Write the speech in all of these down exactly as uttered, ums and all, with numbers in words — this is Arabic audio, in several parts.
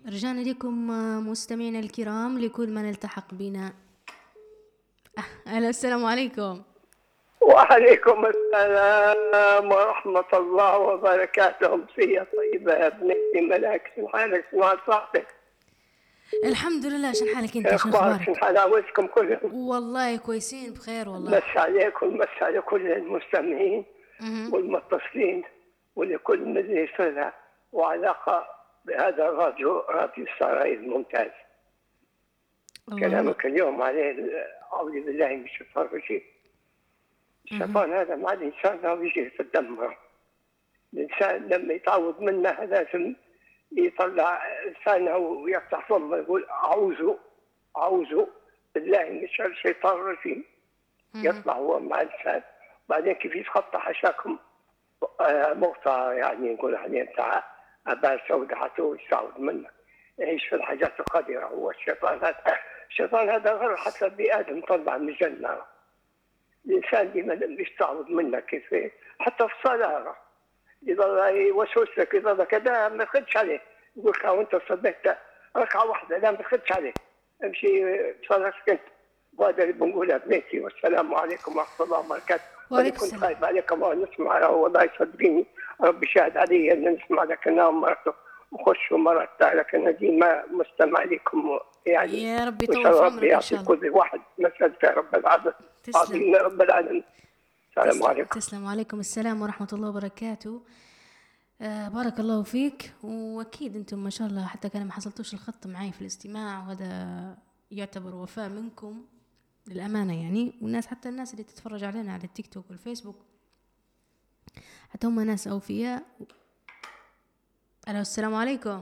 رجعنا لكم مستمعينا الكرام لكل من التحق بنا. أهلا، السلام عليكم. وعليكم السلام ورحمة الله وبركاته. أمسية طيبة يا ابنتي، ملاك شن حالك؟ شنو صحتك؟ الحمد لله. شن حالك انت؟ شن اخبارك؟ شن حلاوتكم كلهم؟ والله كويسين بخير والله. مس عليكم، مس على كل المستمعين والمتصلين ولكل من يصلها وعلاقة بهذا الراديو، راديو السرايا الممتاز. كلامك اليوم عليه أعوذ بالله من الشيطان الرجيم. الشيطان هذا مع الإنسان راهو يجي في الدم. الإنسان لما يتعوض منه لازم يطلع لسانه ويفتح فمه يقول أعوذ أعوذ بالله من شر الشيطان الرجيم. يطلع هو مع اللسان. بعدين كيف يتخطى حشاكم مقطع، يعني نقول عليه بتاع أبا سودة حتى يستعوذ منه، يعيش في الحاجات القديرة. هو الشيطان هذا، الشيطان هذا غير حتى بآدم طلع من الجنة. الإنسان ديما يستعوذ منه كيف، حتى في الصلاة إذا يوسوس لك إذا كذا ما تخدش عليه، يقول لك وأنت صليت ركعة واحدة لا ما تخدش عليه، امشي صلاتك أنت. وهذا اللي بنقولها بنيتي. والسلام عليكم ورحمة الله وبركاته. وأنا كنت خايف عليكم ونسمع، والله صدقيني ربي شاهد علي أن نسمع لك أنا ومرته وخش ومرات، لكن ديما مستمع لكم يعني. يا ربي يطول في عمرك إن شاء الله. كل واحد مسألة رب العالمين. تسلم رب العالمين. السلام عليكم. تسلم. وعليكم السلام ورحمة الله وبركاته. آه بارك الله فيك. وأكيد أنتم ما شاء الله حتى كان ما حصلتوش الخط معي في الاستماع، وهذا يعتبر وفاء منكم للأمانة يعني. والناس حتى الناس اللي تتفرج علينا على التيك توك والفيسبوك حتى هم ناس أوفياء. ألو، السلام عليكم.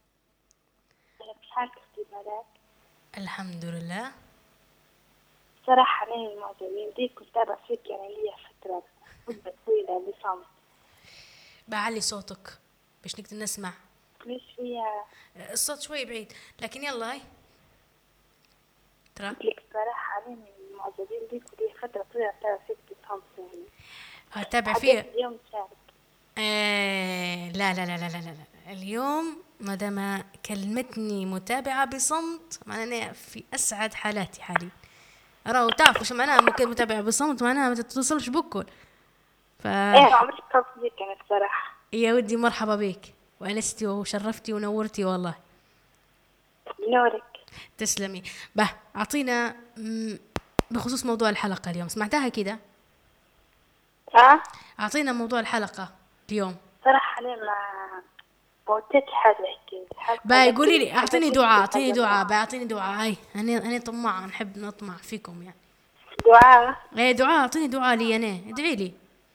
الحمد لله. صراحة أنا المعجبين ديك كنت أتابع فيك يعني لي فترة مدة طويلة بصمت. بعلي صوتك باش نقدر نسمع. ليش فيها الصوت شوي بعيد، لكن يلا هاي ترى. لك صراحة أنا المعجبين ديك لي فترة طويلة أتابع فيك بصمت يعني. هتابع فيها اليوم شارك. آه لا, لا لا لا لا لا اليوم ما دام كلمتني متابعة بصمت معناها في أسعد حالاتي حاليا. راهو تعرفوا شو معناها ممكن متابعة بصمت؟ معناها ما تتصلش بكل. ف ايه عمري اتصلت بيك انا الصراحة. يا ودي مرحبا بك، وأنستي وشرفتي ونورتي والله. نورك. تسلمي. به أعطينا بخصوص موضوع الحلقة اليوم، سمعتها كده؟ ها؟ أعطينا موضوع الحلقة اليوم. صراحة أنا ما بوتيت حاجة أحكي. باي قولي لي، أعطيني دعاء، أعطيني دعاء، باي أعطيني دعاء. هاي أنا أنا طماعة، نحب نطمع فيكم يعني. دعاء؟ إيه دعاء، أعطيني دعاء لي أنا، ادعي لي.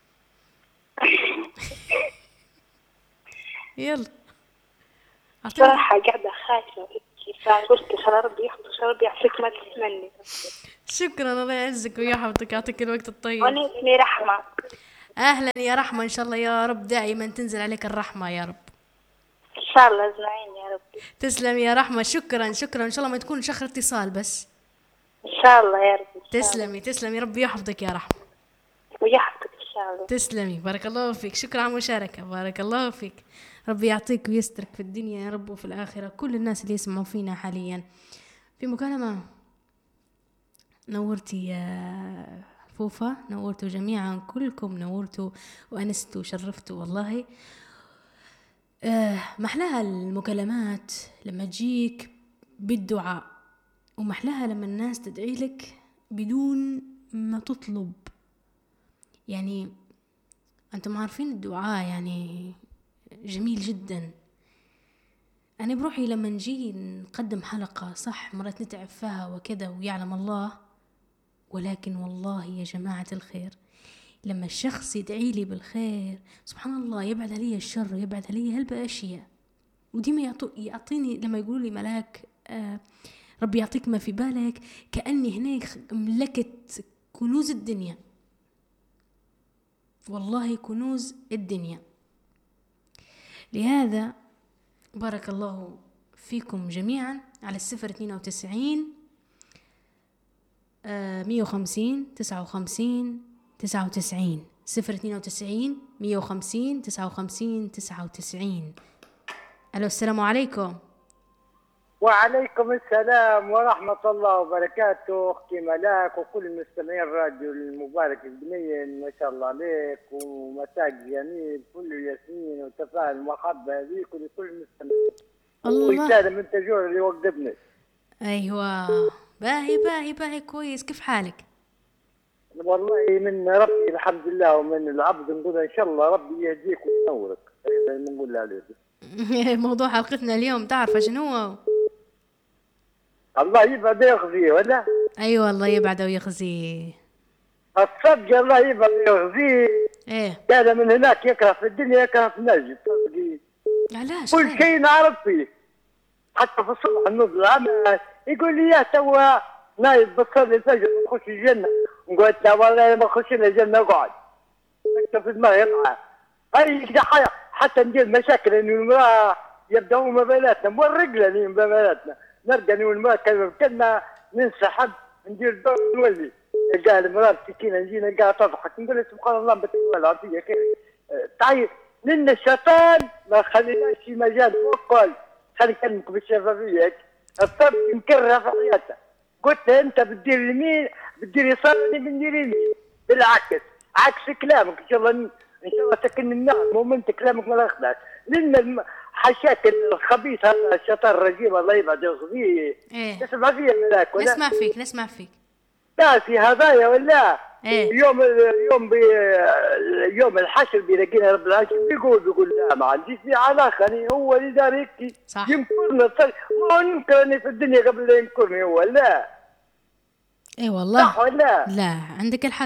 يلا. صراحة قاعدة خايفة فقلت خلا ربي يحفظك، ربي يعطيك ما تتمني. شكرا، الله يعزك ويحفظك، يعطيك الوقت الطيب. أنا اسمي رحمة. أهلا يا رحمة، إن شاء الله يا رب دائما تنزل عليك الرحمة يا رب. إن شاء الله أجمعين يا رب. تسلم يا رحمة، شكرا شكرا. إن شاء الله ما تكون شخر اتصال بس. إن شاء الله يا رب. تسلمي تسلمي، ربي يحفظك يا رحمة. ويحفظك إن شاء الله. تسلمي، بارك الله فيك، شكرا على المشاركة، بارك الله فيك. ربي يعطيك ويسترك في الدنيا يا رب وفي الآخرة. كل الناس اللي يسمعوا فينا حاليا في مكالمة. نورتي يا فوفا، نورتوا جميعا، كلكم نورتوا وأنستوا وشرفتوا والله. آه محلاها المكالمات لما تجيك بالدعاء، ومحلاها لما الناس تدعي لك بدون ما تطلب. يعني أنتم عارفين الدعاء يعني جميل جدا. أنا بروحي لما نجي نقدم حلقة صح مرات نتعب فيها وكذا ويعلم الله، ولكن والله يا جماعة الخير لما الشخص يدعي لي بالخير سبحان الله يبعد علي الشر ويبعد علي هلبة أشياء. وديما يعطيني لما يقولوا لي ملاك آه ربي يعطيك ما في بالك، كأني هناك ملكت كنوز الدنيا، والله كنوز الدنيا. لهذا بارك الله فيكم جميعا على الصفر اثنين وتسعين مية وخمسين تسعة وخمسين تسعة وتسعين صفر اثنين وتسعين مية وخمسين تسعة وخمسين تسعة وتسعين. ألو، السلام عليكم. وعليكم السلام ورحمة الله وبركاته. أختي ملاك وكل مستمعين الراديو المبارك البنين، ما شاء الله عليك، ومساء جميل كله ياسمين وتفاعل ومحبة ليك ولكل المستمعين. الله. ورسالة من تجور اللي وقفني. أيوة باهي باهي باهي كويس. كيف حالك؟ والله من ربي الحمد لله، ومن العبد نقول إن شاء الله ربي يهديك وينورك. هذا اللي نقول عليه. موضوع حلقتنا اليوم تعرف شنو هو؟ الله يبعد يخزيه ولا؟ أيوة الله يبعد ويخزيه. الصدق الله يبعد ويخزيه. إيه كان من هناك يكره في الدنيا يكره في النجم. صدقي علاش؟ كل شيء نعرف فيه، حتى في الصبح نوض العمل يقول لي يا توا نايم بتصلي الفجر نخش الجنة. قلت له والله ما نخش الجنة اقعد. نكتب في دماغي يطلع. هاي كده حاجة حتى ندير مشاكل انه المرأة يبدأوا ما بيناتنا مورقنا لي ما بيناتنا. نرجع انا والمرأة كنا ننسحب ندير دور نولي. نلقاها المرأة سكينة نجي نلقاها تضحك نقول لها سبحان الله بتقول العافية خير. تعي لأن الشيطان ما خليناش في مجال وقال خلي نكلمك بالشفافية. الصبر مكرها في حياتها. قلت له أنت بتدير يمين بتدير يسار أنا بندير يمين. بالعكس عكس كلامك إن شاء الله إن شاء الله تكن النعم ومنت كلامك ما يخلعك. لأن حشاك الخبيث هذا الشيطان الرجيم الله يبعد يخزيه. إيه تسمع فيا ملاك ولا؟ نسمع فيك نسمع فيك. لا في هدايا ولا؟ إيه يوم يوم بي يوم الحشر بيلاقينا رب العالمين بيقول بيقول لا ما عنديش في علاقه يعني هو اللي دار هيك ينكرني ما ينكرني في الدنيا قبل لا ينكرني هو لا. اي والله صح ولا؟ لا عندك الحق.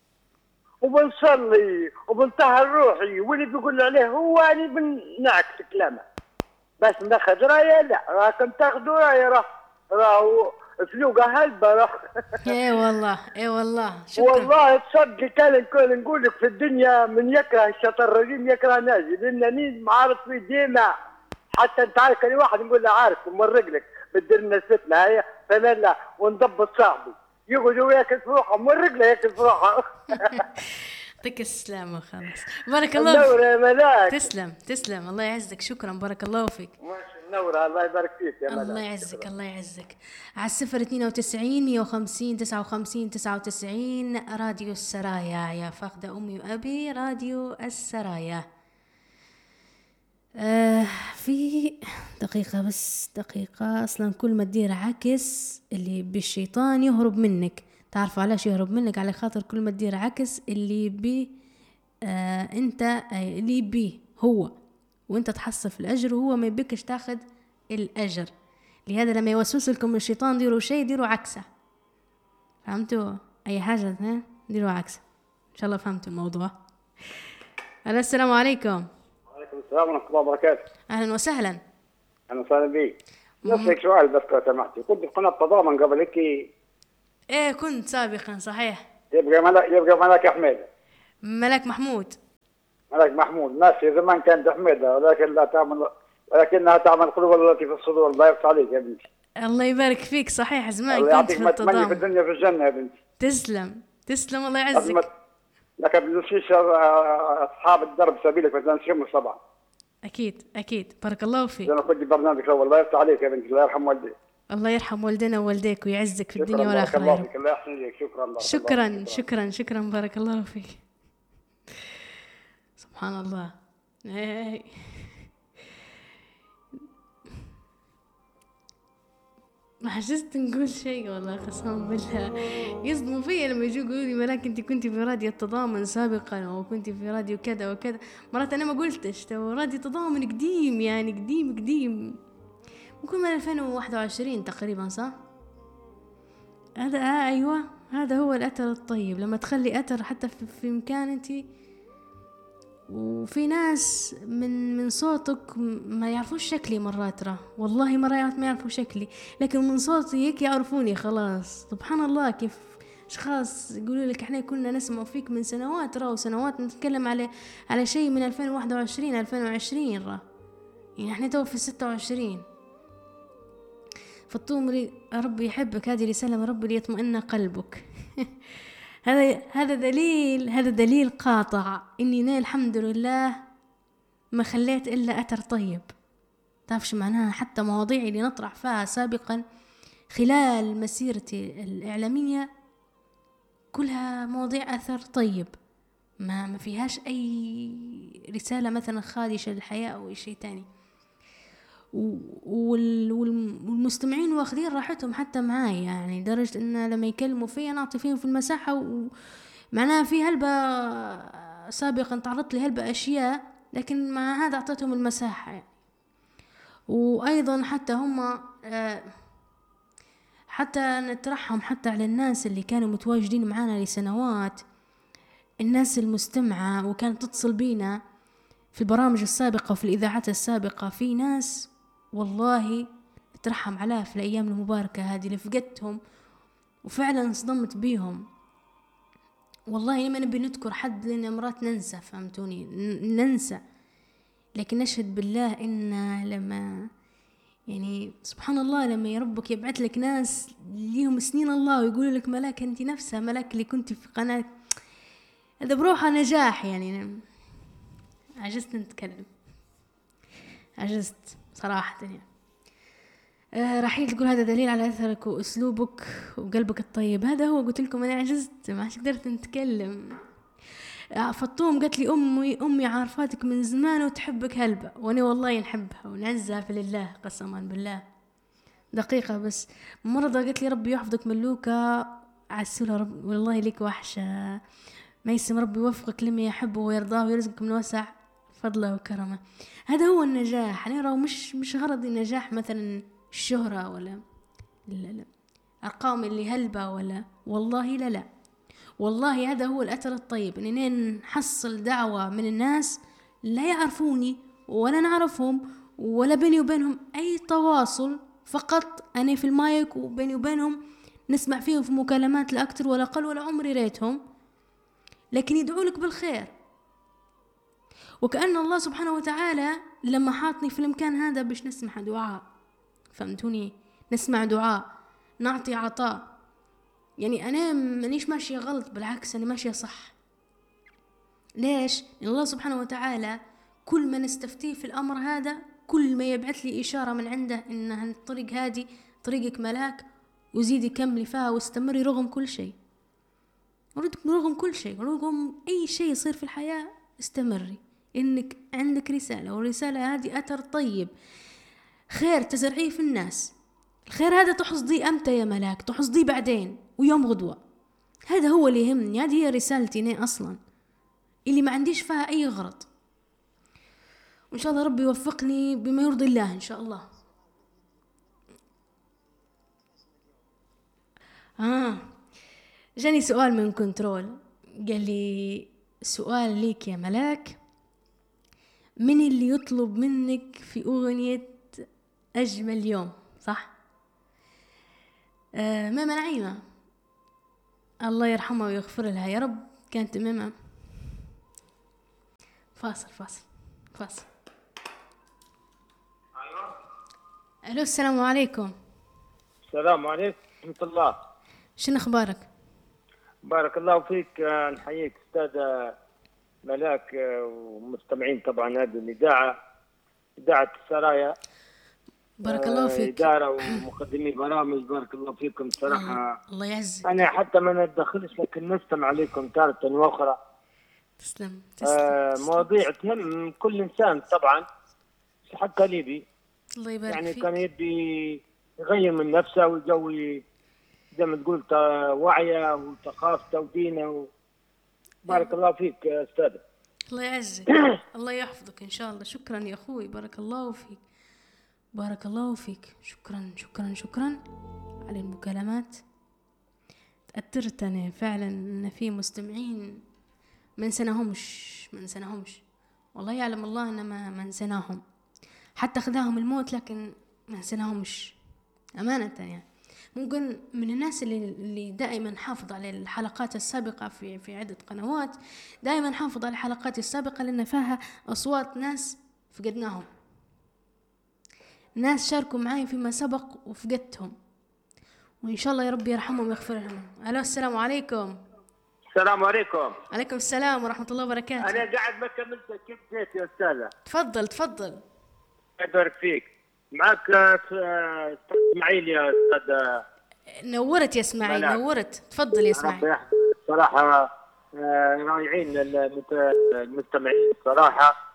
وبنصلي وبنطهر روحي واللي بيقول عليه هو يعني بنعكس كلامه بس ناخذ رايه لا راكم تاخذوا رايه راه راهو فلوقه هلبة راه. اي والله اي والله شكرا. والله تصدق كان نقول نقول لك في الدنيا من يكره الشيطان الرجيم يكره ناجي لانني معارض فيه ديما. حتى انت عارف كان واحد نقول له عارف نمرق لك بتدير لنا الفتنه هي فلا ونضبط صاحبي يقعد هو ياكل في روحه مورق له ياكل في روحه. يعطيك السلامة خلاص بارك الله فيك. يا ملاك تسلم تسلم الله يعزك شكرا بارك الله فيك. ماشي منورة الله يبارك فيك يا ملاك. الله يعزك الله يعزك. على الصفر اثنين وتسعين مية وخمسين تسعة وخمسين تسعة وتسعين راديو السرايا يا فاقدة أمي وأبي راديو السرايا. آه في دقيقة بس دقيقة. أصلا كل ما تدير عكس اللي بالشيطان يهرب منك. تعرف علاش يهرب منك؟ على خاطر كل ما تدير عكس اللي بي آه انت آه اللي بي هو وانت تحصل في الأجر وهو ما يبكش تاخد الأجر. لهذا لما يوسوس لكم الشيطان ديروا شيء ديروا عكسه. فهمتوا؟ أي حاجة ها ديروا عكسه. إن شاء الله فهمتوا الموضوع. السلام عليكم. وعليكم السلام ورحمة الله وبركاته. أهلا وسهلا. أهلا وسهلا بيك. نفسك سؤال بس لو سمحتي كنت في قناة تضامن قبل هيك؟ إيه كنت سابقا صحيح. يبقى ملاك يبقى ملاك حميدة. ملاك محمود. ملاك محمود ماشي زمان كانت حميدة ولكن لا تعمل ولكنها تعمل قلوب التي في الصدور. الله يفتح عليك يا بنتي. الله يبارك فيك صحيح زمان الله كنت يعطيك في ما تمني في التضامن. الدنيا في الجنة يا بنتي. تسلم تسلم الله يعزك. لك بنمشيش أصحاب الدرب سبيلك مثلا شم الصباح. أكيد أكيد بارك الله فيك. أنا كنت برنامجك الأول. الله يفتح عليك يا بنتي. الله يرحم والديك. الله يرحم والدنا ووالديك ويعزك في الدنيا شكرا بارك والآخرة. الله فيك. الله يحسن لك. شكرا بارك شكرا الله. شكرا شكرا بارك الله فيك. سبحان الله. إيه. ما حجزت نقول شيء والله قسما بالله يصدموا فيا لما يجوا يقولوا لي ملاك انت كنتي في راديو التضامن سابقا او كنتي في راديو كذا وكذا. مرات انا ما قلتش تو راديو التضامن قديم يعني قديم قديم ممكن من ألفين وواحد وعشرين تقريبا صح. هذا آه ايوه هذا هو الاثر الطيب لما تخلي اثر حتى في, في مكان انت. وفي ناس من من صوتك ما يعرفوش شكلي مرات ترى والله مرات ما يعرفوا شكلي لكن من صوتي هيك يعرفوني خلاص. سبحان الله كيف اشخاص يقولوا لك احنا كنا نسمع فيك من سنوات ترى وسنوات نتكلم على على شيء من ألفين وواحد وعشرين ألفين وعشرين راه يعني احنا تو في ستة وعشرين. فالطومري ربي يحبك هذه رسالة من ربي ليطمئن قلبك. هذا هذا دليل هذا دليل قاطع اني انا الحمد لله ما خليت الا اثر طيب. تعرفش معناها حتى مواضيع اللي نطرح فيها سابقا خلال مسيرتي الإعلامية كلها مواضيع أثر طيب، ما ما فيهاش أي رسالة مثلا خادشة للحياة أو أي شيء تاني. والمستمعين واخدين راحتهم حتى معاي، يعني درجة إن لما يكلموا فيا نعطي فيهم في المساحة، ومعناها في هلبة سابقا تعرضت لي هلبة أشياء، لكن مع هذا أعطيتهم المساحة يعني. وأيضا حتى هم حتى نترحم حتى على الناس اللي كانوا متواجدين معنا لسنوات، الناس المستمعة وكانت تتصل بينا في البرامج السابقة وفي الإذاعات السابقة. في ناس والله اترحم عليها في الأيام المباركة هذه اللي فقدتهم وفعلا انصدمت بيهم. والله ما نبي نذكر حد لأن مرات ننسى، فهمتوني، ننسى، لكن نشهد بالله إن لما يعني سبحان الله لما يربك يبعث لك ناس ليهم سنين الله ويقولوا لك ملاك أنت نفسها ملاك اللي كنت في قناة، هذا بروحه نجاح يعني. عجزت نتكلم، عجزت صراحة يعني. آه رحيل تقول هذا دليل على أثرك وأسلوبك وقلبك الطيب. هذا هو، قلت لكم أنا عجزت ما عادش قدرت نتكلم. آه فطوم قالت لي أمي أمي عارفاتك من زمان وتحبك هلبة، وأنا والله نحبها ونعزها في الله قسما بالله. دقيقة بس، مرضى قالت لي ربي يحفظك ملوكة عسولة، رب والله لك وحشة، ما يسم ربي يوفقك لما يحبه ويرضاه ويرزقك من وسع فضله وكرمه. هذا هو النجاح. أنا يعني مش مش غرضي النجاح مثلا الشهرة ولا لا لا أرقام اللي هلبة ولا، والله لا لا، والله هذا هو الأثر الطيب، إني نحصل دعوة من الناس لا يعرفوني ولا نعرفهم ولا بيني وبينهم أي تواصل، فقط أنا في المايك وبيني وبينهم نسمع فيهم في مكالمات لا أكتر ولا أقل ولا عمري ريتهم، لكن يدعو لك بالخير. وكأن الله سبحانه وتعالى لما حاطني في المكان هذا باش نسمع دعاء، فهمتوني، نسمع دعاء، نعطي عطاء. يعني أنا مانيش ماشية غلط، بالعكس أنا ماشية صح. ليش؟ لأن الله سبحانه وتعالى كل ما نستفتيه في الأمر هذا كل ما يبعث لي إشارة من عنده إن الطريق هذه طريقك ملاك، وزيدي كملي فيها واستمري رغم كل شيء، رغم كل شيء، رغم أي شيء يصير في الحياة استمري، إنك عندك رسالة، والرسالة هذه أثر طيب، خير تزرعيه في الناس. الخير هذا تحصديه أمتى يا ملاك؟ تحصديه بعدين ويوم غدوة. هذا هو اللي يهمني، هذه هي رسالتي أنا أصلا اللي ما عنديش فيها أي غرض. وإن شاء الله ربي يوفقني بما يرضي الله إن شاء الله. آه جاني سؤال من كنترول، قال لي سؤال ليك يا ملاك، من اللي يطلب منك في أغنية أجمل يوم؟ صح؟ آه ماما نعيمة الله يرحمها ويغفر لها يا رب، كانت ماما. فاصل فاصل فاصل. ألو السلام عليكم. السلام عليكم ورحمة الله. شنو أخبارك؟ بارك الله فيك، نحييك أستاذة ملاك ومستمعين طبعا هذه الإذاعة، إذاعة السرايا. بارك الله فيك. إدارة ومقدمي برامج، بارك الله فيكم صراحة. الله يعزك. أنا حتى ما نتدخلش لكن نستمع عليكم تارة وأخرى. تسلم تسلم. آه مواضيع تهم كل إنسان طبعا، حتى ليبي الله يبارك يعني فيك. كان يبي يغير من نفسه ويجوي زي ما تقول وعيه وثقافته ودينه و... بارك الله فيك يا أستاذ. الله يعزك. الله يحفظك إن شاء الله. شكرا يا أخوي، بارك الله فيك، بارك الله فيك. شكرا شكرا شكرا على المكالمات. تأثرت أنا فعلا إن في مستمعين ما نسيناهمش ما نسيناهمش والله يعلم الله إن ما ما نسيناهم، حتى خذاهم الموت لكن ما نسيناهمش أمانة. يعني ممكن من الناس اللي اللي دائما حافظ على الحلقات السابقة في في عدة قنوات، دائما حافظ على الحلقات السابقة لأن فيها أصوات ناس فقدناهم، ناس شاركوا معي فيما سبق وفقدتهم، وإن شاء الله يا رب يرحمهم ويغفر لهم. ألو السلام عليكم. السلام عليكم. عليكم السلام ورحمة الله وبركاته. أنا قاعد ما كملت كيف جيت يا أستاذة. تفضل تفضل. يبارك فيك. معك أستاذ إسماعيل يا أستاذ. نورت يا اسماعيل، نورت، تفضل يا اسماعيل. صراحة رائعين المستمعين صراحة،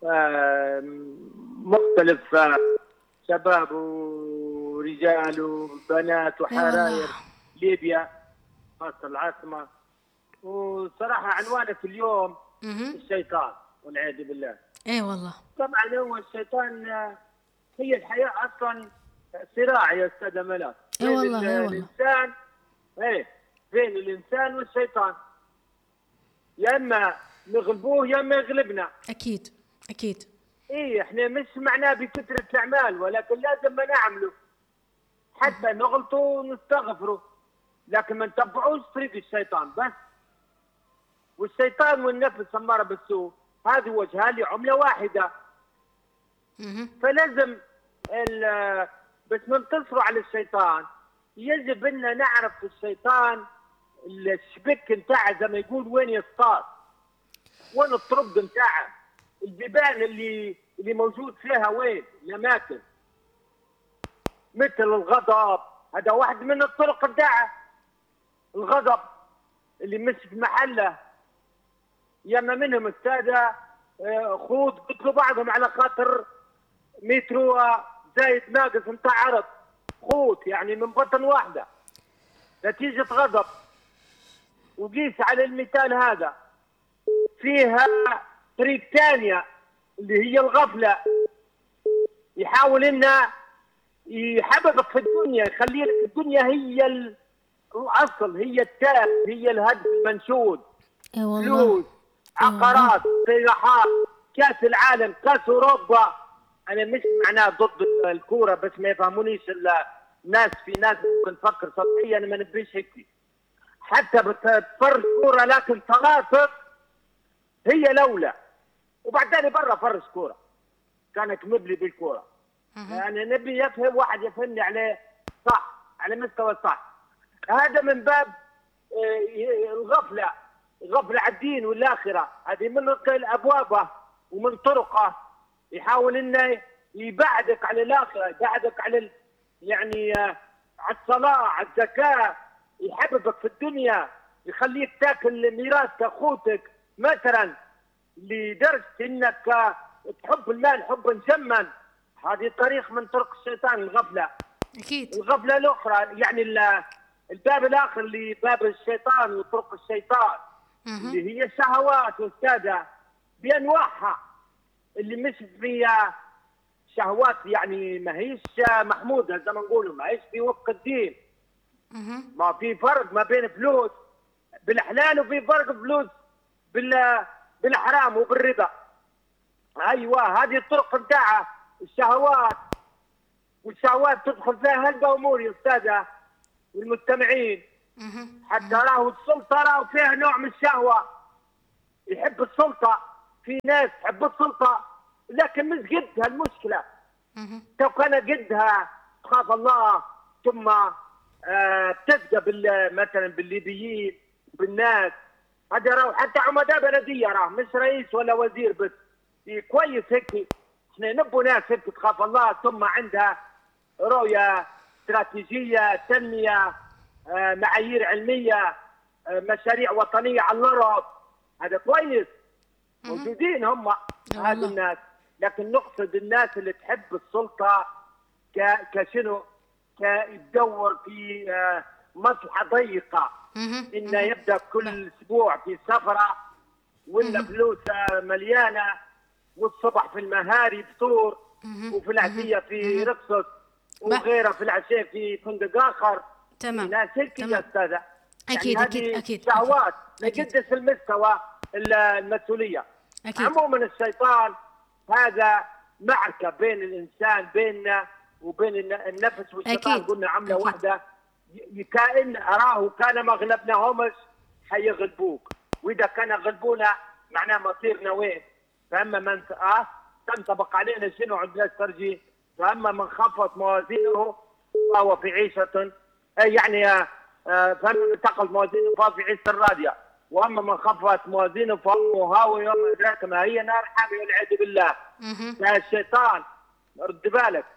مختلف شباب ورجال وبنات وحراير ليبيا خاصة العاصمة. وصراحة عنوانك اليوم الشيطان والعياذ بالله. ايه والله طبعا هو الشيطان، هي الحياة أصلا صراع يا أستاذ ملاك. ايه والله ايه والله الإنسان ايه بين الإنسان والشيطان، يا إما نغلبوه يا إما يغلبنا. أكيد أكيد. إيه إحنا مش معناه بكثرة الأعمال، ولكن لازم ما نعمله حتى نغلطوا ونستغفره، لكن ما نتبعوش طريق الشيطان بس. والشيطان والنفس أمارة بالسوء هذه وجهها لعملة واحدة. فلازم بس ننتصروا على الشيطان يجب أن نعرف الشيطان الشبك نتاعه زي ما يقول وين يصطاد، وين الطرق نتاعه، البيبان اللي اللي موجود فيها وين الأماكن. مثل الغضب، هذا واحد من الطرق نتاعه. الغضب اللي مش في محله، ياما منهم الساده خوض قتلوا بعضهم على خاطر مترو زايد ناقص نتاع عرض، خوض يعني من بطن واحده نتيجه غضب. وقيس على المثال هذا فيها طريق ثانيه اللي هي الغفله، يحاول انه يحببك في الدنيا، يخلي لك الدنيا هي الاصل، هي التاج، هي الهدف المنشود. اي والله. فلوس، عقارات، سياحات، كاس العالم، كاس اوروبا. انا مش معناه ضد الكوره، بس ما يفهمونيش الناس. في ناس ممكن تفكر سطحيا، انا ما نبيش هيك. حتى بتفرج كوره لكن صلاتك هي الاولى، وبعدين برا فرج كوره كانك مبلي بالكوره. يعني نبي يفهم واحد يفهمني عليه صح، على مستوى صح. هذا من باب الغفله، غفله على الدين والاخره. هذه من ابوابه ومن طرقه، يحاول انه يبعدك على الاخره، يبعدك على يعني على الصلاه، على الزكاه، يحببك في الدنيا، يخليك تاكل ميراث اخوتك مثلا، لدرجه انك تحب المال حبا جما. هذه طريق من طرق الشيطان، الغفله. اكيد. الغفله الاخرى يعني الباب الاخر لباب الشيطان وطرق الشيطان اللي هي الشهوات والساده بانواعها، اللي مش فيها شهوات يعني ما هيش محموده زي ما نقولوا، ما هيش في وفق الدين. ما في فرق ما بين فلوس بالحلال وفي فرق فلوس بال بالحرام وبالربا. ايوه هذه الطرق نتاعها الشهوات، والشهوات تدخل فيها هلبة امور يا استاذه والمستمعين. حتى راهو السلطه راهو فيها نوع من الشهوه، يحب السلطه. في ناس تحب السلطه لكن مش قدها المشكله. لو كان قدها تخاف الله ثم آه بتبدا مثلا بالليبيين بالناس. هذا راهو حتى عمداء بلديه راه مش رئيس ولا وزير بس كويس هيك. احنا نبوا ناس هيك تخاف الله ثم عندها رؤيه استراتيجيه، تنميه، آه معايير علميه، آه مشاريع وطنيه على الارض. هذا كويس، موجودين هم هذا الناس. لكن نقصد الناس اللي تحب السلطه ك كشنو كيدور في آه مصلحه ضيقه، انه يبدا كل اسبوع في سفره ولا فلوس مليانه، والصبح في المهاري يفطور، وفي العشيه في رقصه، وغيرها في العشاء في فندق اخر. تمام. ناس هيك يا استاذه. اكيد يعني اكيد اكيد. شهوات ما يقدس المستوى المسؤوليه. أكيد. عموما الشيطان هذا معركه بين الانسان بيننا وبين النفس والشيطان. أكيد. قلنا عمله واحده، كائن اراه كان ما غلبناهمش حيغلبوك، واذا كان غلبونا معناه مصيرنا وين. فاما من اه تنطبق علينا شنو عندنا الترجيح. فاما من خفت موازينه فهو في عيشه يعني آه فمن ثقلت موازينه فهو في عيشه راضيه، واما من خفت موازينه فهو هاوي يوم ادراك ما هي نار حاميه والعياذ بالله. فالشيطان رد بالك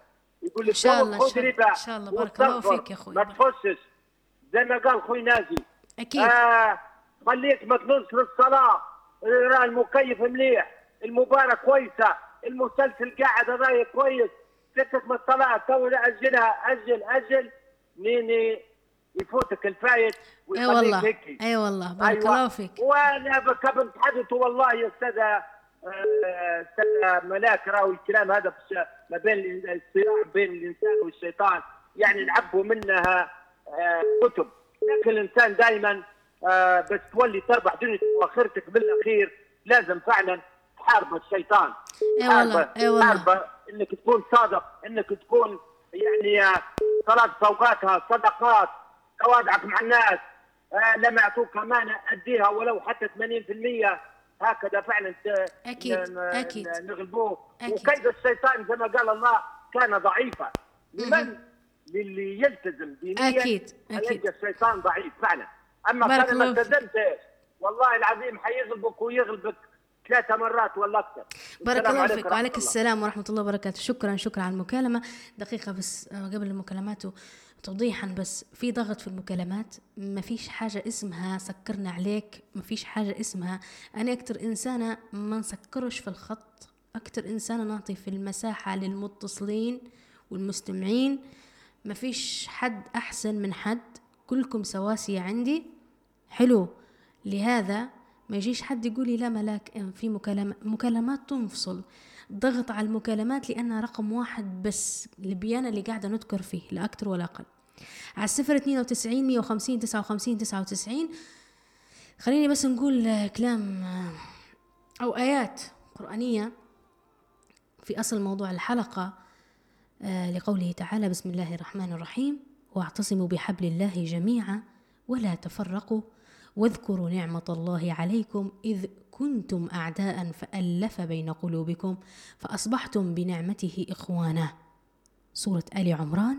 يقول إن لك شاء الله، إن خذ شاء الله، ربا إن شاء الله. بارك الله واستغفر، فيك يا أخوي. ما تخشش زي ما قال خوي ناجي. أكيد. آه خليك ما تنوش في الصلاة، راه المكيف مليح، المباراة كويسة، المسلسل قاعد راي كويس، فكك من الصلاة تو أجلها أجل أجل نيني يفوتك الفايت اي ويخليك والله، هيك. اي والله. بارك أيوة. الله فيك. وانا قبل تحدث والله يا استاذه آه، استاذه ملاك، راهو الكلام هذا ما بين الصراع بين الانسان والشيطان، يعني نعبوا منها آه، كتب، لكن الانسان دائما آه، بس تولي تربح دنيتك واخرتك بالاخير لازم فعلا تحارب الشيطان. اي والله، اي والله. تحاربه انك تكون صادق، انك تكون يعني صلاة فوقاتها، صدقات، تواضعك مع الناس، آه لما يعطوك امانه اديها ولو حتى ثمانين بالمئة، هكذا فعلا اكيد اكيد نغلبوه. أكيد. وكيد الشيطان زي ما قال الله كان ضعيفا. لمن؟ للي يلتزم دينيا. اكيد اكيد. الشيطان ضعيف فعلا. اما كان ما التزمتش والله العظيم حيغلبك ويغلبك ثلاثة مرات ولا أكثر. بارك الله فيك. وعليك السلام ورحمة الله وبركاته. شكرا شكرا على المكالمة. دقيقة بس قبل المكالمات توضيحا، بس في ضغط في المكالمات، ما فيش حاجة اسمها سكرنا عليك، ما فيش حاجة اسمها. أنا أكتر إنسانة ما نسكرش في الخط، أكتر إنسانة نعطي في المساحة للمتصلين والمستمعين. ما فيش حد أحسن من حد، كلكم سواسية عندي. حلو. لهذا ما يجيش حد يقول لي لا ملاك في مكالمة مكالمات تنفصل. ضغط على المكالمات لأنها رقم واحد بس البيانة اللي قاعدة نذكر فيه، لا أكتر ولا أقل. على الصفر اثنين وتسعين مية وخمسين تسعة وخمسين تسعة وتسعين. خليني بس نقول كلام أو آيات قرآنية في أصل موضوع الحلقة، لقوله تعالى: بسم الله الرحمن الرحيم: واعتصموا بحبل الله جميعا ولا تفرقوا واذكروا نعمة الله عليكم إذ كنتم أعداء فألف بين قلوبكم فأصبحتم بنعمته إخوانا. سورة آل عمران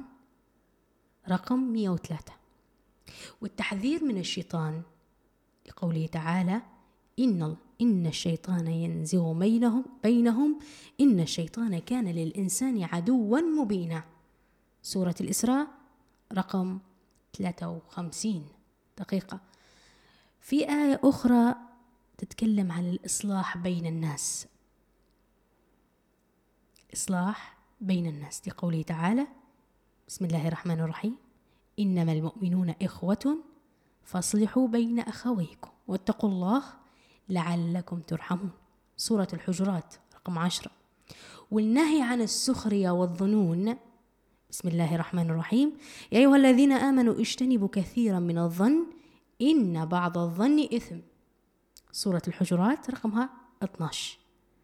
رقم مئة وثلاثة. والتحذير من الشيطان لقوله تعالى: إن إن الشيطان ينزغ بينهم بينهم إن الشيطان كان للإنسان عدوا مبينا. سورة الإسراء رقم ثلاثة وخمسين. دقيقة. في آية أخرى تتكلم عن الإصلاح بين الناس، إصلاح بين الناس، لقوله تعالى: بسم الله الرحمن الرحيم: إنما المؤمنون إخوة فاصلحوا بين أخويكم واتقوا الله لعلكم ترحمون. سورة الحجرات رقم عشرة. والنهي عن السخرية والظنون، بسم الله الرحمن الرحيم: يا أيها الذين آمنوا اجتنبوا كثيرا من الظن إن بعض الظن إثم. سورة الحجرات رقمها اثنا عشر.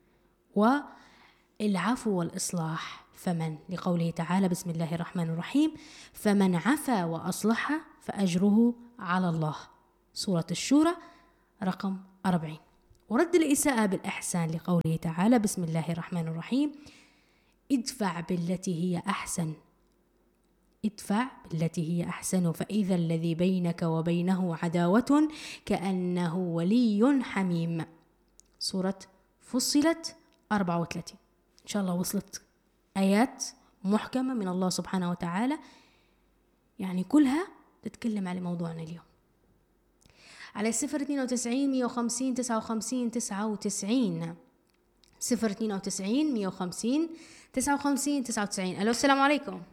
والعفو والإصلاح فمن، لقوله تعالى: بسم الله الرحمن الرحيم: فمن عفا وأصلح فأجره على الله. سورة الشورى رقم أربعين. ورد الإساءة بالإحسان، لقوله تعالى: بسم الله الرحمن الرحيم: ادفع بالتي هي أحسن ادفع بالتي هي أحسن فإذا الذي بينك وبينه عداوة كأنه ولي حميم. سورة فصلت أربعة وثلاثين. إن شاء الله وصلت آيات محكمة من الله سبحانه وتعالى، يعني كلها تتكلم على موضوعنا اليوم. على الصفر اثنين وتسعين مية وخمسين تسعة وخمسين تسعة وتسعين. صفر اثنين وتسعين مية وخمسين تسعة وخمسين تسعة وتسعين. ألو السلام عليكم.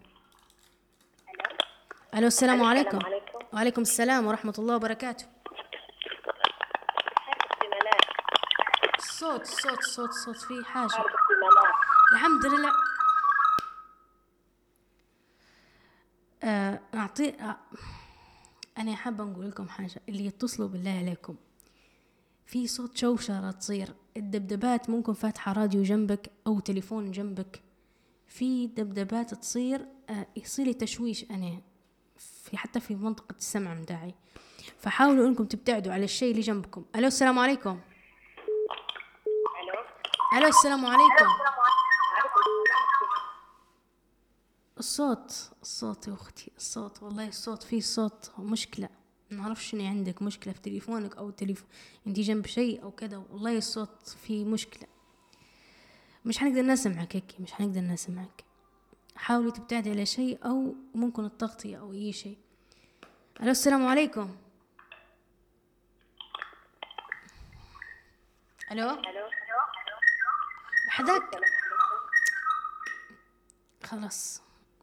ألو السلام عليكم. السلام عليكم. وعليكم السلام ورحمة الله وبركاته. صوت صوت صوت صوت في حاجة. الحمد لله. آه أعطي آه. أنا حابة نقول لكم حاجة، اللي يتصلوا بالله عليكم في صوت شوشرة تصير، الدبدبات ممكن فاتحة راديو جنبك أو تليفون جنبك، في دبدبات تصير آه يصير لي تشويش أنا في حتى في منطقة السمع متاعي، فحاولوا أنكم تبتعدوا على الشيء اللي جنبكم. ألو السلام عليكم. ألو ألو السلام عليكم. الصوت الصوت يا أختي، الصوت والله الصوت فيه صوت مشكلة، ما نعرفش إن عندك مشكلة في تليفونك أو تليفون أنتي جنب شيء أو كذا، والله الصوت فيه مشكلة، مش هنقدر نسمعك هيك، مش هنقدر نسمعك. حاولي تبتعدي على شيء أو ممكن التغطية أو أي شيء. ألو السلام عليكم. ألو حدك خلاص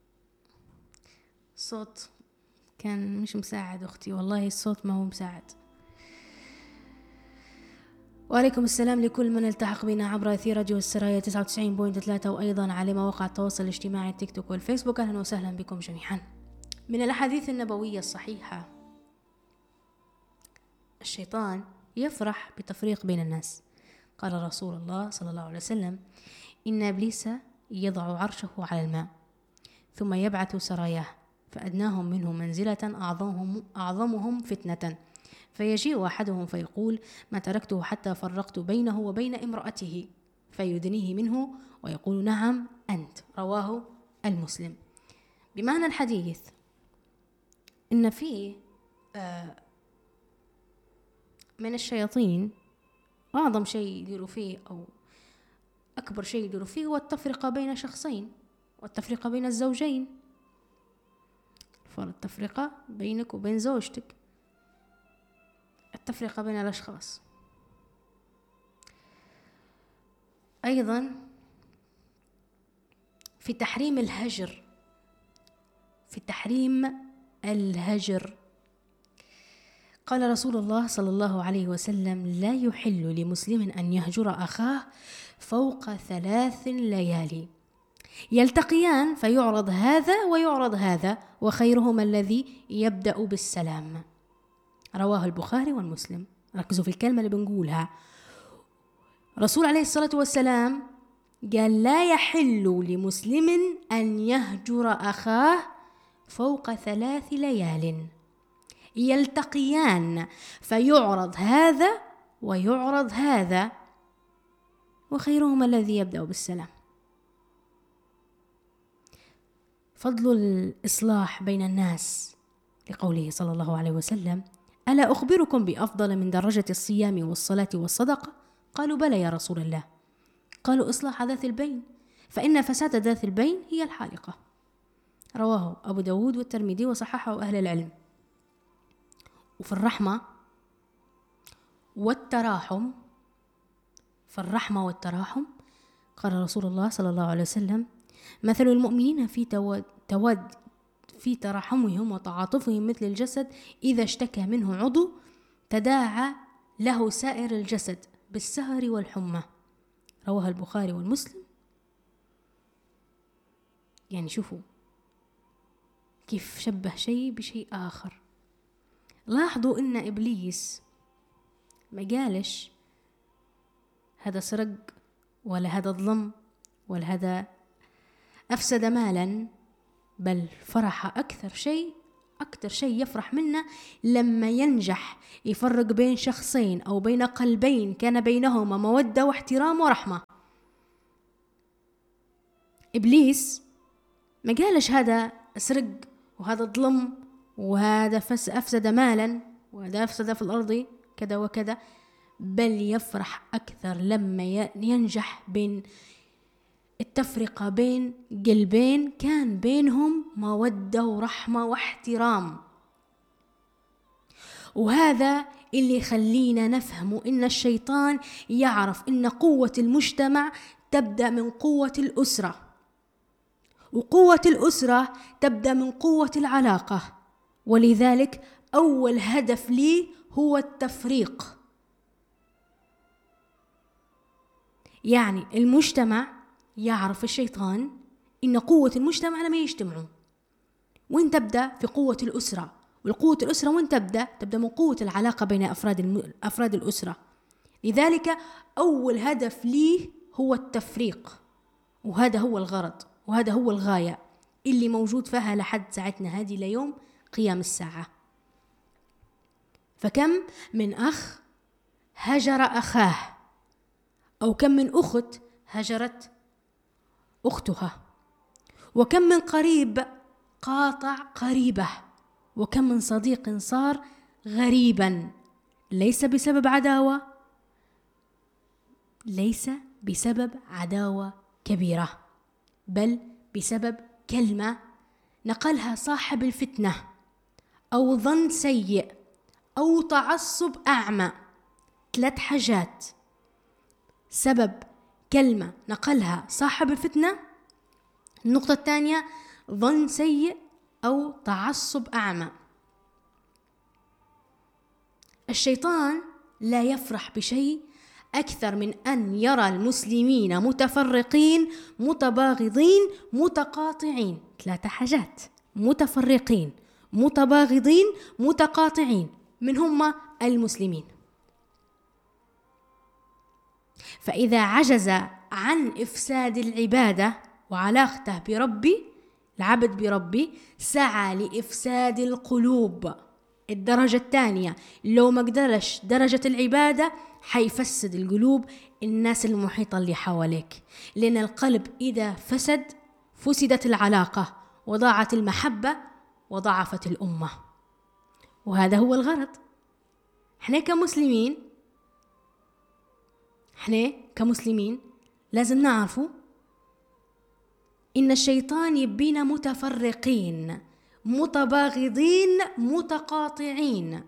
الصوت كان مش مساعد أختي، والله الصوت ما هو مساعد. وعليكم السلام لكل من التحق بنا عبر أثير راديو السرايا تسعة وتسعين فاصلة ثلاثة وأيضا على مواقع التواصل الاجتماعي التيك توك والفيسبوك. أهلا وسهلا بكم جميعا. من الأحاديث النبوية الصحيحة، الشيطان يفرح بتفريق بين الناس. قال رسول الله صلى الله عليه وسلم: إن إبليس يضع عرشه على الماء ثم يبعث سراياه فأدناهم منه منزلة أعظمهم, أعظمهم فتنة، فيجيء أحدهم فيقول: ما تركته حتى فرقت بينه وبين امرأته، فيدنيه منه ويقول: نعم أنت. رواه المسلم. بمعنى الحديث إن فيه آه من الشياطين أعظم شيء يديروا فيه أو أكبر شيء يديروا فيه هو التفرقة بين شخصين، والتفرقة بين الزوجين. فالتفرقة بينك وبين زوجتك، التفرقة بين الأشخاص. أيضا في تحريم الهجر، في تحريم الهجر قال رسول الله صلى الله عليه وسلم: لا يحل لمسلم أن يهجر أخاه فوق ثلاث ليالي، يلتقيان فيعرض هذا ويعرض هذا، وخيرهما الذي يبدأ بالسلام. رواه البخاري والمسلم. ركزوا في الكلمة اللي بنقولها. رسول عليه الصلاة والسلام قال: لا يحل لمسلم أن يهجر أخاه فوق ثلاث ليال، يلتقيان فيعرض هذا ويعرض هذا، وخيرهما الذي يبدأ بالسلام. فضل الإصلاح بين الناس، لقوله صلى الله عليه وسلم: ألا أخبركم بأفضل من درجة الصيام والصلاة والصدقة؟ قالوا: بلى يا رسول الله. قالوا: إصلاح ذات البين، فإن فساد ذات البين هي الحالقة. رواه أبو داود والترمذي وصححه أهل العلم. وفي الرحمة والتراحم، في الرحمة والتراحم قال رسول الله صلى الله عليه وسلم: مثل المؤمنين في تود, تود في تراحمهم وتعاطفهم مثل الجسد إذا اشتكى منه عضو تداعى له سائر الجسد بالسهر والحمى. رواه البخاري والمسلم. يعني شوفوا كيف شبه شيء بشيء آخر. لاحظوا إن إبليس ما قالش هذا سرق ولا هذا ظلم ولا هذا أفسد مالا، بل فرح أكثر شيء أكثر شيء يفرح منه لما ينجح يفرق بين شخصين أو بين قلبين كان بينهما مودة واحترام ورحمة. إبليس ما قالش هذا سرق وهذا ظلم وهذا أفسد مالا وهذا أفسد في الأرض كذا وكذا، بل يفرح أكثر لما ينجح بين التفرقة بين قلبين كان بينهم مودة ورحمة واحترام. وهذا اللي يخلينا نفهم إن الشيطان يعرف إن قوة المجتمع تبدأ من قوة الأسرة، وقوة الأسرة تبدأ من قوة العلاقة، ولذلك أول هدف لي هو التفريق. يعني المجتمع يعرف الشيطان إن قوة المجتمع لما يجتمعوا، وين تبدأ؟ في قوة الأسرة. والقوة الأسرة وين تبدأ؟ تبدأ من قوة العلاقة بين أفراد الم... أفراد الأسرة. لذلك أول هدف ليه هو التفريق، وهذا هو الغرض وهذا هو الغاية اللي موجود فيها لحد ساعتنا هذه ليوم قيام الساعة. فكم من أخ هجر أخاه، أو كم من أخت هجرت أختها، وكم من قريب قاطع قريبه، وكم من صديق صار غريبا، ليس بسبب عداوة ليس بسبب عداوة كبيرة، بل بسبب كلمة نقلها صاحب الفتنة أو ظن سيء أو تعصب أعمى، ثلاث حاجات. سبب كلمة نقلها صاحب الفتنة، النقطة الثانية ظن سيء أو تعصب أعمى. الشيطان لا يفرح بشيء أكثر من أن يرى المسلمين متفرقين متباغضين متقاطعين. ثلاثة حاجات: متفرقين متباغضين متقاطعين، من هم المسلمين. فإذا عجز عن إفساد العبادة وعلاقته بربي، العبد بربي، سعى لإفساد القلوب. الدرجة الثانية، لو ما قدرش درجة العبادة حيفسد القلوب، الناس المحيطة اللي حواليك، لأن القلب إذا فسد فسدت العلاقة وضاعت المحبة وضعفت الأمة. وهذا هو الغرض. احنا كمسلمين احنا كمسلمين لازم نعرفوا إن الشيطان يبينا متفرقين متباغضين متقاطعين.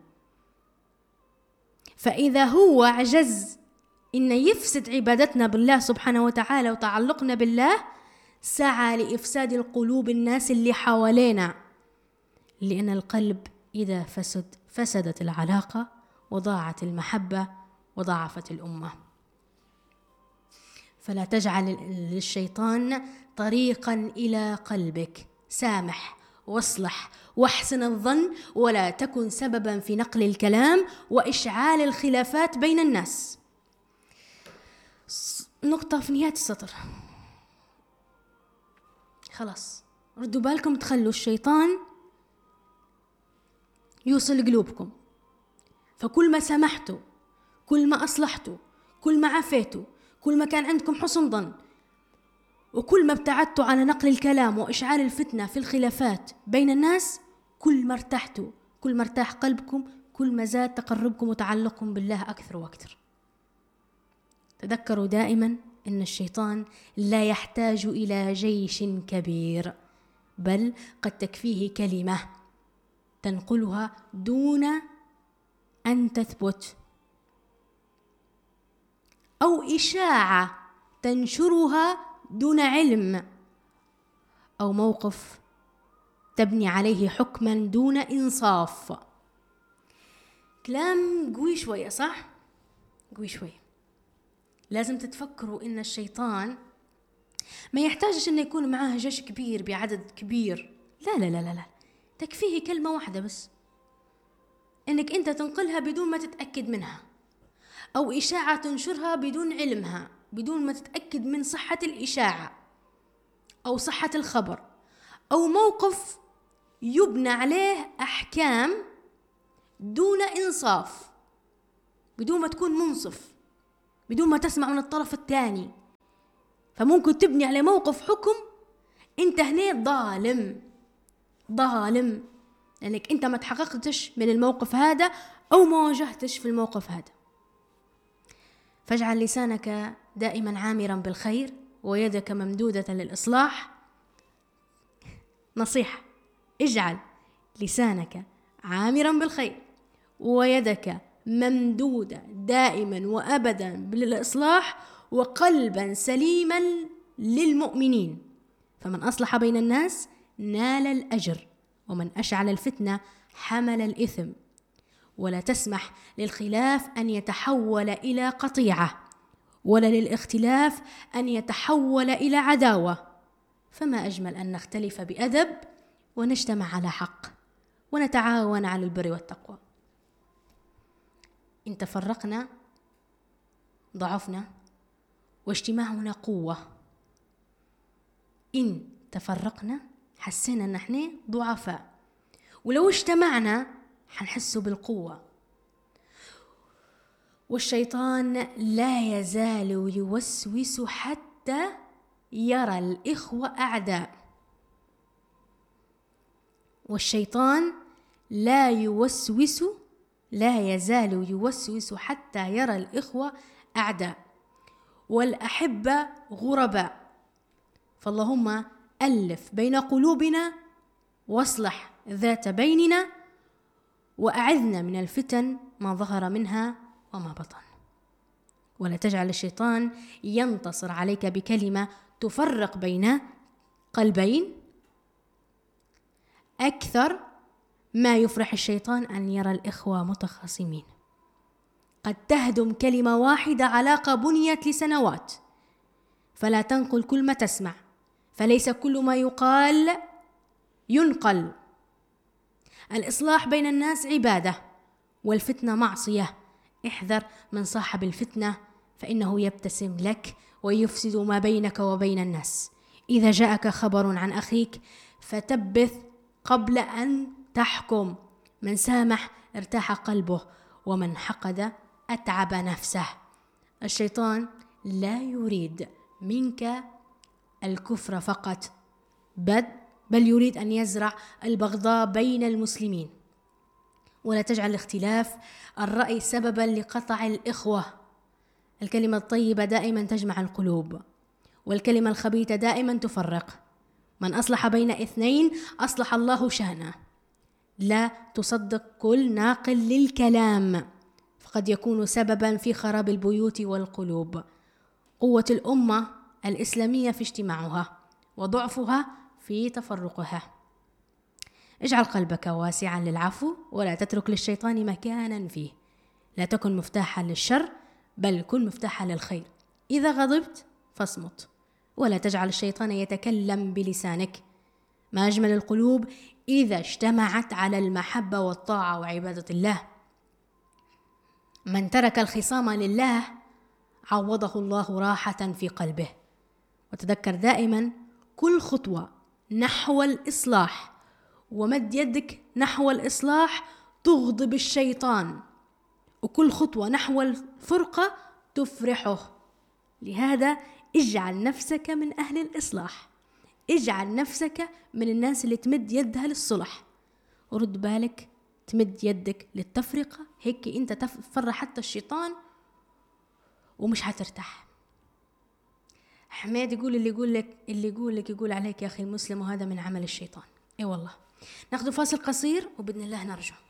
فإذا هو عجز إن يفسد عبادتنا بالله سبحانه وتعالى وتعلقنا بالله، سعى لإفساد القلوب الناس اللي حوالينا، لأن القلب إذا فسد فسدت العلاقة وضاعت المحبة وضعفت الأمة. فلا تجعل للشيطان طريقا إلى قلبك. سامح واصلح واحسن الظن، ولا تكن سببا في نقل الكلام وإشعال الخلافات بين الناس. نقطة في نهاية السطر. خلاص ردوا بالكم، تخلوا الشيطان يوصل قلوبكم. فكل ما سمحتوا، كل ما أصلحتوا، كل ما عافيتوا، كل ما كان عندكم حسن ظن، وكل ما ابتعدتوا على نقل الكلام وإشعال الفتنة في الخلافات بين الناس، كل ما ارتحتوا، كل ما ارتاح قلبكم، كل ما زاد تقربكم وتعلقكم بالله أكثر وأكثر. تذكروا دائما أن الشيطان لا يحتاج إلى جيش كبير، بل قد تكفيه كلمة تنقلها دون أن تثبت، أو إشاعة تنشرها دون علم، أو موقف تبني عليه حكما دون إنصاف. كلام قوي شوية، صح؟ قوي شوية. لازم تتفكروا إن الشيطان ما يحتاجش إنه يكون معاه جيش كبير بعدد كبير. لا لا لا لا لا، تكفيه كلمة واحدة بس، إنك أنت تنقلها بدون ما تتأكد منها، أو إشاعة تنشرها بدون علمها، بدون ما تتأكد من صحة الإشاعة أو صحة الخبر، أو موقف يبنى عليه أحكام دون إنصاف، بدون ما تكون منصف، بدون ما تسمع من الطرف الثاني. فممكن تبني على موقف حكم أنت هنا ظالم ظالم، لأنك أنت ما تحققتش من الموقف هذا أو ما واجهتش في الموقف هذا. فاجعل لسانك دائما عامرا بالخير ويدك ممدودة للإصلاح. نصيحة: اجعل لسانك عامرا بالخير ويدك ممدودة دائما وأبدا بالإصلاح، وقلبا سليما للمؤمنين. فمن أصلح بين الناس نال الأجر، ومن أشعل الفتنة حمل الإثم. ولا تسمح للخلاف أن يتحول إلى قطيعة، ولا للاختلاف أن يتحول إلى عداوة. فما أجمل أن نختلف بأدب ونجتمع على حق ونتعاون على البر والتقوى. إن تفرقنا ضعفنا واجتماعنا قوة. إن تفرقنا حسينا أن احنا ضعفاء، ولو اجتمعنا حنحس بالقوة. والشيطان لا يزال يوسوس حتى يرى الإخوة أعداء. والشيطان لا يوسوس لا يزال يوسوس حتى يرى الإخوة أعداء والأحبة غرباء. فاللهم ألف بين قلوبنا واصلح ذات بيننا وأعذنا من الفتن ما ظهر منها وما بطن. ولا تجعل الشيطان ينتصر عليك بكلمة تفرق بين قلبين أكثر ما يفرح الشيطان أن يرى الإخوة متخاصمين. قد تهدم كلمة واحدة علاقة بنيت لسنوات، فلا تنقل كل ما تسمع، فليس كل ما يقال ينقل. الإصلاح بين الناس عبادة والفتنة معصية. احذر من صاحب الفتنة فإنه يبتسم لك ويفسد ما بينك وبين الناس. إذا جاءك خبر عن أخيك فتبث قبل أن تحكم. من سامح ارتاح قلبه، ومن حقد أتعب نفسه. الشيطان لا يريد منك الكفر فقط، بل يريد أن يزرع البغضاء بين المسلمين. ولا تجعل اختلاف الرأي سببا لقطع الإخوة. الكلمة الطيبة دائما تجمع القلوب، والكلمة الخبيثة دائما تفرق. من أصلح بين اثنين أصلح الله شأنه. لا تصدق كل ناقل للكلام، فقد يكون سببا في خراب البيوت والقلوب. قوة الأمة الإسلامية في اجتماعها، وضعفها في تفرقها. اجعل قلبك واسعا للعفو، ولا تترك للشيطان مكانا فيه. لا تكن مفتاحا للشر، بل كن مفتاحا للخير. إذا غضبت فاصمت، ولا تجعل الشيطان يتكلم بلسانك. ما أجمل القلوب إذا اجتمعت على المحبة والطاعة وعبادة الله. من ترك الخصام لله عوضه الله راحة في قلبه. وتذكر دائما كل خطوة نحو الإصلاح ومد يدك نحو الإصلاح تغضب الشيطان، وكل خطوة نحو الفرقة تفرحه. لهذا اجعل نفسك من أهل الإصلاح، اجعل نفسك من الناس اللي تمد يدها للصلح، ورد بالك تمد يدك للتفرقة. هيك انت تفرح حتى الشيطان ومش هترتاح. حماد يقول اللي يقول لك اللي يقول لك يقول عليك يا أخي المسلم، وهذا من عمل الشيطان. اي والله. ناخذ فاصل قصير وبإذن الله نرجع.